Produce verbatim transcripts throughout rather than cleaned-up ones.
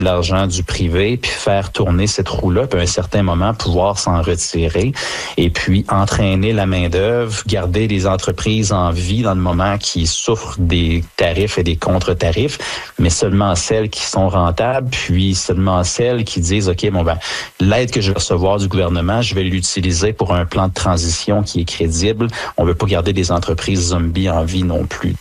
l'argent du privé, puis faire tourner cette roue-là, puis à un certain moment, pouvoir s'en retirer, et puis entraîner la main-d'œuvre, garder les entreprises en vie dans le moment qui souffrent des tarifs et des contre-tarifs, mais seulement celles qui sont rentables, puis seulement celles qui disent, OK, bon ben, l'aide que je vais recevoir du gouvernement, je vais l'utiliser pour un plan de transition qui est crédible. On ne veut pas garder des entreprises zombies en vie non plus.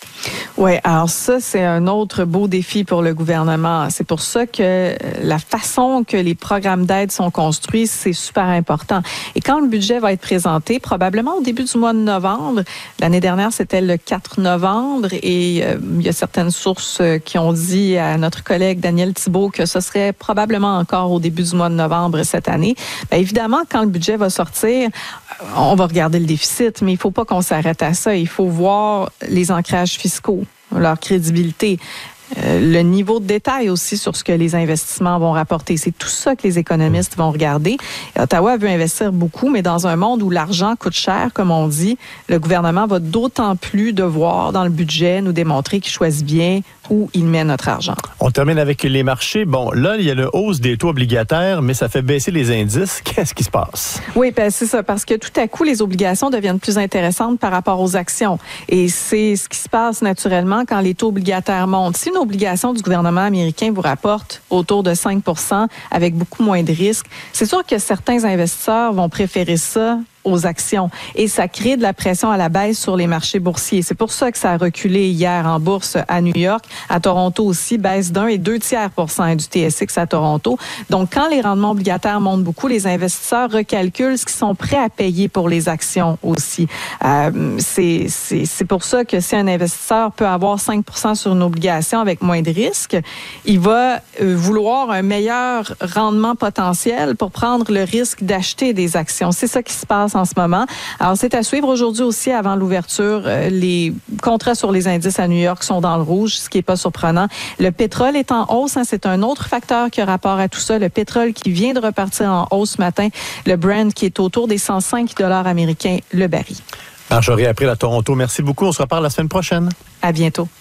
Oui, alors ça, c'est un autre beau défi pour le gouvernement. C'est pour ça que la façon que les programmes d'aide sont construits, c'est super important. Et quand le budget va être présenté, probablement au début du mois de novembre, l'année dernière, c'était le quatre novembre, et euh, il y a certaines sources qui ont dit à notre collègue Daniel Thibault que ce serait probablement encore au début du mois de novembre cette année. Bien, évidemment, quand le budget va sortir, on va regarder le déficit, mais il ne faut pas qu'on s'arrête à ça. Il faut voir les ancrages fiscaux, leur crédibilité, euh, le niveau de détail aussi sur ce que les investissements vont rapporter. C'est tout ça que les économistes vont regarder. Ottawa veut investir beaucoup, mais dans un monde où l'argent coûte cher, comme on dit, le gouvernement va d'autant plus devoir, dans le budget, nous démontrer qu'il choisit bien où il met notre argent. On termine avec les marchés. Bon, là, il y a une hausse des taux obligataires, mais ça fait baisser les indices. Qu'est-ce qui se passe? Oui, ben c'est ça, parce que tout à coup, les obligations deviennent plus intéressantes par rapport aux actions. Et c'est ce qui se passe naturellement quand les taux obligataires montent. Si une obligation du gouvernement américain vous rapporte autour de cinq pour cent avec beaucoup moins de risques, c'est sûr que certains investisseurs vont préférer ça aux actions. Et ça crée de la pression à la baisse sur les marchés boursiers. C'est pour ça que ça a reculé hier en bourse à New York. À Toronto aussi, baisse d'un et deux tiers pour cent du T S X à Toronto. Donc, quand les rendements obligataires montent beaucoup, les investisseurs recalculent ce qu'ils sont prêts à payer pour les actions aussi. Euh, c'est, c'est, c'est pour ça que si un investisseur peut avoir cinq pour cent sur une obligation avec moins de risques, il va euh, vouloir un meilleur rendement potentiel pour prendre le risque d'acheter des actions. C'est ça qui se passe en ce moment. Alors, c'est à suivre aujourd'hui aussi avant l'ouverture. Euh, les contrats sur les indices à New York sont dans le rouge, ce qui n'est pas surprenant. Le pétrole est en hausse. Hein, c'est un autre facteur qui a rapport à tout ça. Le pétrole qui vient de repartir en hausse ce matin. Le Brent qui est autour des cent cinq dollars américains le baril. Marjorie April à Toronto, merci beaucoup. On se reparle la semaine prochaine. À bientôt.